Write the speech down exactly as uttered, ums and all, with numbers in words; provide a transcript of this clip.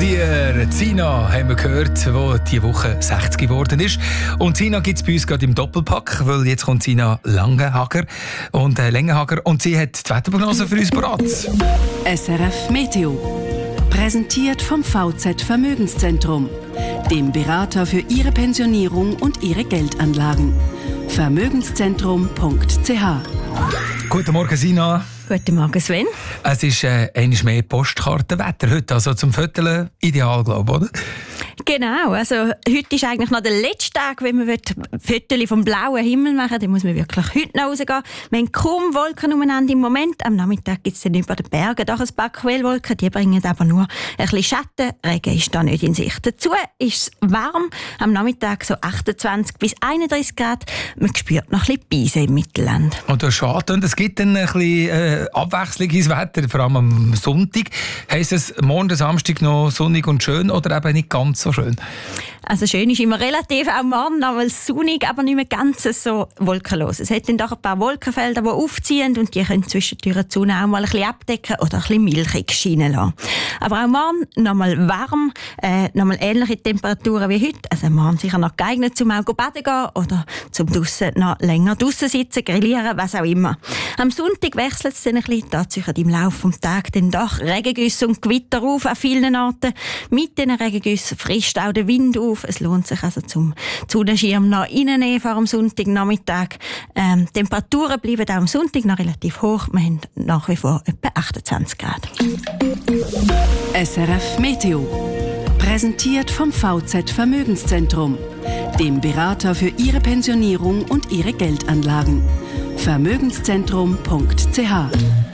dir. Zina haben wir gehört, die diese Woche sechzig geworden ist. Und Zina gibt es bei uns gerade im Doppelpack, weil jetzt kommt Zina Langenhager und äh, Lengenhager und sie hat die Wetterprognose für uns parat. S R F Meteo. Präsentiert vom V Z Vermögenszentrum, dem Berater für Ihre Pensionierung und Ihre Geldanlagen. Vermögenszentrum punkt c h. Guten Morgen, Sina. Guten Morgen, Sven. Es ist äh, einmal mehr Postkartenwetter heute, also zum Vierteln ideal, glaube ich, oder? Genau, also heute ist eigentlich noch der letzte Tag, wenn man Fotos vom blauen Himmel machen will, dann muss man wirklich heute noch rausgehen. Wir haben kaum Wolken umeinander im Moment. Am Nachmittag gibt es dann über den Bergen doch ein paar Quellwolken, die bringen aber nur ein bisschen Schatten. Regen ist da nicht in Sicht. Dazu ist es warm, am Nachmittag so achtundzwanzig bis einunddreißig Grad. Man spürt noch ein bisschen Beise im Mittelland. Und das ist schade, und es gibt dann ein bisschen äh, Abwechslung ins Wetter, vor allem am Sonntag. Heisst es morgen, Samstag noch sonnig und schön oder eben nicht ganz so schön? Also schön ist immer relativ, auch morgen noch mal sonnig, aber nicht mehr ganz so wolkenlos. Es hat dann doch ein paar Wolkenfelder, die aufziehen und die können zwischendurch die Sonne auch mal ein bisschen abdecken oder ein bisschen milchig scheinen lassen. Aber auch morgen noch mal warm, äh, noch mal ähnliche Temperaturen wie heute. Also morgen sicher noch geeignet, zum auch baden gehen oder zum draussen noch länger draussen sitzen, grillieren, was auch immer. Am Sonntag wechselt es dann ein bisschen, tatsächlich im Laufe des Tages dann doch Regengüsse und Gewitter auf an vielen Orten. Mit diesen Regengüssen frischt auch der Wind auf. Es lohnt sich also zum Sonnenschirm noch reinnehmen vor dem Sonntagnachmittag. Ähm, Temperaturen bleiben auch am Sonntag noch relativ hoch. Wir haben nach wie vor etwa achtundzwanzig Grad. S R F Meteo. Präsentiert vom V Z Vermögenszentrum, dem Berater für Ihre Pensionierung und Ihre Geldanlagen. Vermögenszentrum punkt c h.